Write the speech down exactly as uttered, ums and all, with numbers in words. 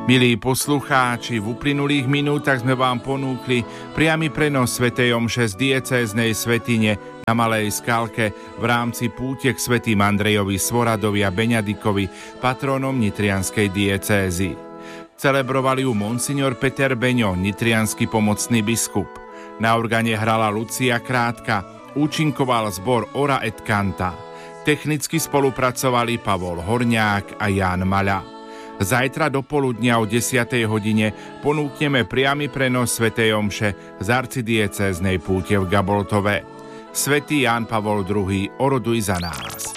Milí poslucháči, v uplynulých minútach sme vám ponúkli priamy prenos svätej omše z diecéznej svätyne na Malej Skalke v rámci púte k svätým Andrejovi Svoradovi a Beňadikovi, patrónom nitrianskej diecézy. Celebrovali ju monsignor Peter Beňo, nitriansky pomocný biskup. Na organe hrala Lucia Krátka, účinkoval zbor Ora et Canta. Technicky spolupracovali Pavol Horňák a Ján Maľa. Zajtra do poludnia o desiatej hodine ponúkneme priamy prenos svätej omše z arcidiecéznej púte v Gaboltove. Svätý Ján Pavol druhý, oroduj za nás.